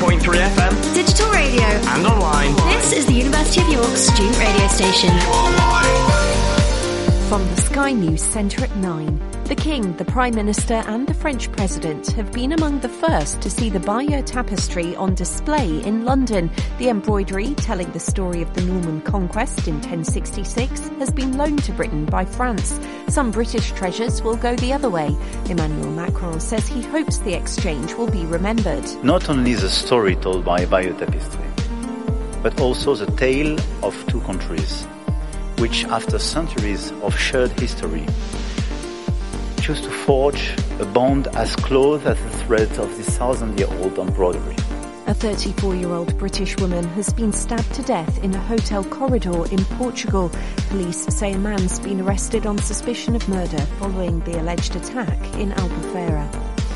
103.3 FM. Digital radio. And online. This is the University of York student radio station. From the Sky News Centre at 9. The King, the Prime Minister and the French President have been among the first to see the Bayeux Tapestry on display in London. The embroidery, telling the story of the Norman conquest in 1066, has been loaned to Britain by France. Some British treasures will go the other way. Emmanuel Macron says he hopes the exchange will be remembered. Not only the story told by Bayeux Tapestry, but also the tale of two countries, which after centuries of shared history choose to forge a bond as close as the threads of this 1,000-year-old embroidery. A 34-year-old British woman has been stabbed to death in a hotel corridor in Portugal. Police say a man's been arrested on suspicion of murder following the alleged attack in Albufeira.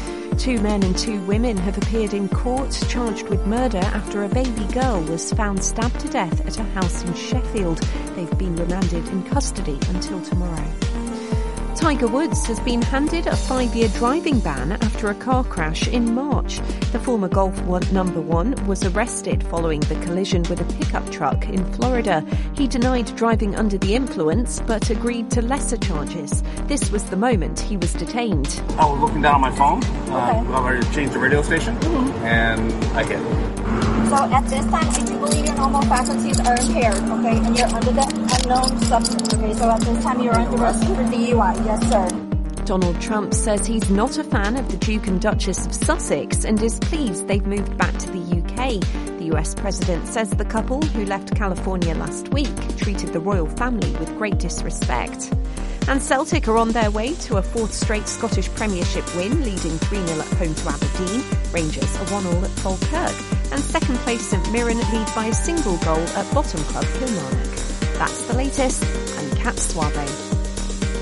2 men and 2 women have appeared in court charged with murder after a baby girl was found stabbed to death at a house in Sheffield. They've been remanded in custody until tomorrow. Tiger Woods has been handed a 5-year driving ban after a car crash in March. The former golf number one was arrested following the collision with a pickup truck in Florida. He denied driving under the influence but agreed to lesser charges. This was the moment he was detained. I was looking down on my phone. I changed the radio station, and I hit. So at this time, if you believe your normal faculties are impaired, okay, and you're under the unknown substance, okay, so at this time you're under arrest for DUI, yes sir. Donald Trump says he's not a fan of the Duke and Duchess of Sussex and is pleased they've moved back to the UK. The US president says the couple, who left California last week, treated the royal family with great disrespect. And Celtic are on their way to a 4th straight Scottish Premiership win, leading 3-0 at home to Aberdeen. Rangers are 1-1 at Falkirk. And second place St Mirren lead by a single goal at bottom club Kilmarnock. That's the latest. I'm Kat Suave.